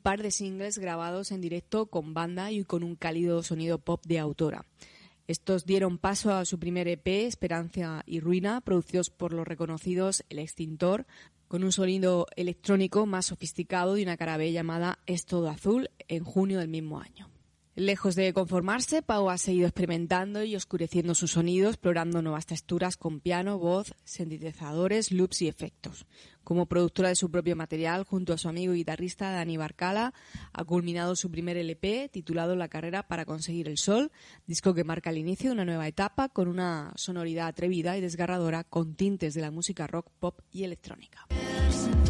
par de singles grabados en directo con banda y con un cálido sonido pop de autora. Estos dieron paso a su primer EP, Esperanza y Ruina, producidos por los reconocidos El Extintor, con un sonido electrónico más sofisticado y una cara B llamada Es Todo Azul, en junio del mismo año. Lejos de conformarse, Pau ha seguido experimentando y oscureciendo su sonido, explorando nuevas texturas con piano, voz, sintetizadores, loops y efectos. Como productora de su propio material, junto a su amigo y guitarrista Dani Barcala, ha culminado su primer LP titulado La carrera para conseguir el sol, disco que marca el inicio de una nueva etapa con una sonoridad atrevida y desgarradora con tintes de la música rock, pop y electrónica.